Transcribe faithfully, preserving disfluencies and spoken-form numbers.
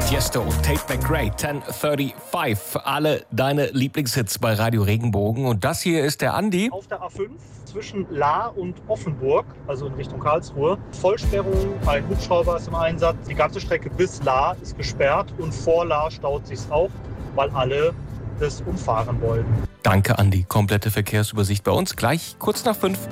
Tiesto, Tate McRae, zehn fünfunddreißig. Alle deine Lieblingshits bei Radio Regenbogen. Und das hier ist der Andi. Auf der A fünf zwischen Lahr und Offenburg, also in Richtung Karlsruhe. Vollsperrung, ein Hubschrauber ist im Einsatz. Die ganze Strecke bis Lahr ist gesperrt und vor Lahr staut sich's auf, weil alle das umfahren wollen. Danke, Andi. Komplette Verkehrsübersicht bei uns gleich kurz nach fünf.